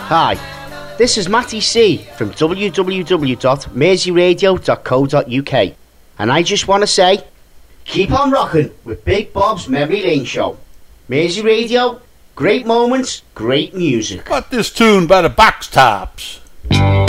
Hi, this is Matty C from www.merseyradio.co.uk, and I just want to say, keep on rocking with Big Bob's Memory Lane Show. Mersey Radio, great moments, great music. Got this tune by the Box Tops.